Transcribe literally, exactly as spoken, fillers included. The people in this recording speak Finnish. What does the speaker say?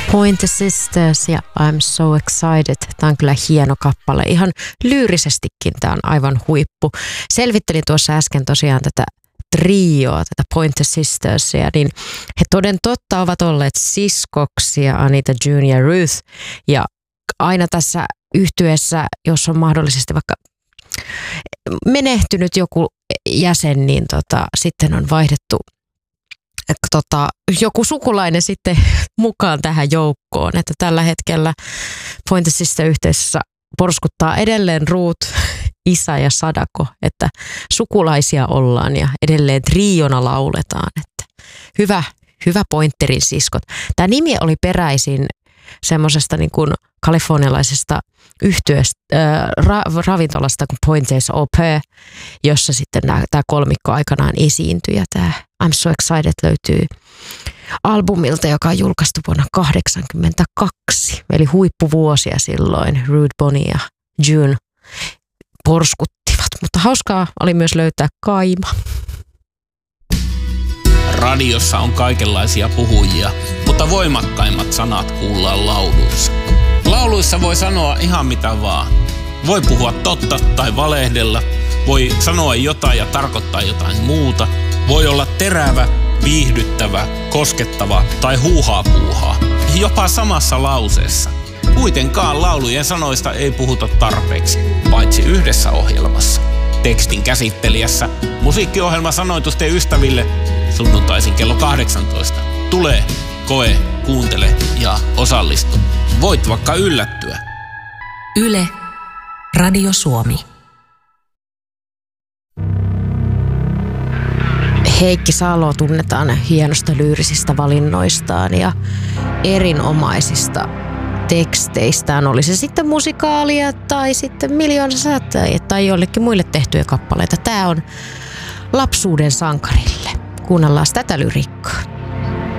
Pointer Sisters ja I'm So Excited. Tämä on kyllä hieno kappale. Ihan lyyrisestikin tämä on aivan huippu. Selvittelin tuossa äsken tosiaan tätä trioa, tätä Pointer Sistersia, niin he toden totta ovat olleet siskoksia, Anita, June ja Ruth. Ja aina tässä yhtyeessä, jos on mahdollisesti vaikka menehtynyt joku jäsen, niin tota, sitten on vaihdettu tota, joku sukulainen sitten mukaan tähän joukkoon. Että tällä hetkellä Pointer Sister-yhteisössä porskuttaa edelleen Ruth, Isa ja Sadako, että sukulaisia ollaan ja edelleen triona lauletaan. Että hyvä, hyvä Pointerin siskot. Tämä nimi oli peräisin semmoisesta niin kuin kalifornialaisesta yhtyeestä, äh, ra, ravintolasta kuin Pointers Au Pair, jossa sitten tämä kolmikko aikanaan esiintyi. Ja tämä I'm So Excited löytyy albumilta, joka on julkaistu vuonna tuhatyhdeksänsataakahdeksankymmentäkaksi. Eli huippuvuosia silloin. Rude, Bonnie ja June porskuttivat. Mutta hauskaa oli myös löytää Kaima. Radiossa on kaikenlaisia puhujia, mutta voimakkaimmat sanat kuullaan lauluissa. Lauluissa voi sanoa ihan mitä vaan. Voi puhua totta tai valehdella, voi sanoa jotain ja tarkoittaa jotain muuta. Voi olla terävä, viihdyttävä, koskettava tai huuhaa puuhaa. Jopa samassa lauseessa. Kuitenkaan laulujen sanoista ei puhuta tarpeeksi, paitsi yhdessä ohjelmassa. Tekstin käsittelijässä musiikkiohjelma Sanoitusten ystäville sunnuntaisin kello kahdeksantoista. Tule, koe, kuuntele ja osallistu. Voit vaikka yllättyä. Yle, Radio Suomi. Heikki Salo tunnetaan hienosta lyyrisistä valinnoistaan ja erinomaisista teksteistään. Oli se sitten musikaalia tai sitten Miljoona säteiä tai jollekin muille tehtyjä kappaleita. Tämä on lapsuuden sankarille. Kuunnellaan tätä lyriikkaa.